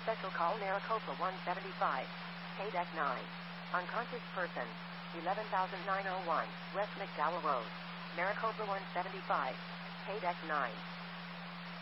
Special call Maricopa 175. KDEC 9. Unconscious person. 11,901 West McDowell Road. Maricopa 175. KDEC 9.